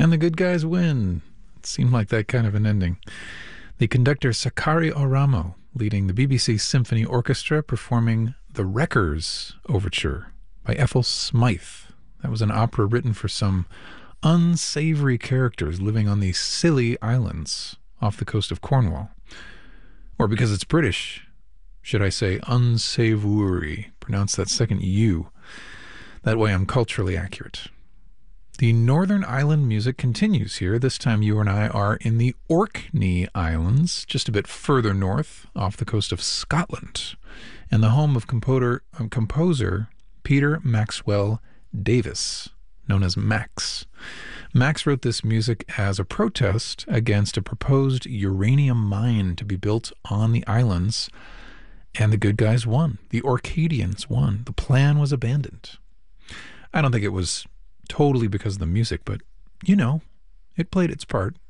And the good guys win. It seemed like that kind of an ending. The conductor Sakari Oramo leading the BBC Symphony Orchestra performing the Wreckers Overture by Ethel Smythe. That was an opera written for some unsavory characters living on these Scilly Islands off the coast of Cornwall. Or because it's British, should I say unsavory? Pronounce that second U. That way I'm culturally accurate. The Northern Island music continues here. This time you and I are in the Orkney Islands, just a bit further north, off the coast of Scotland, and the home of composer Peter Maxwell Davis, known as Max. Max wrote this music as a protest against a proposed uranium mine to be built on the islands, and the good guys won. The Orcadians won. The plan was abandoned. I don't think it was totally because of the music, but, it played its part.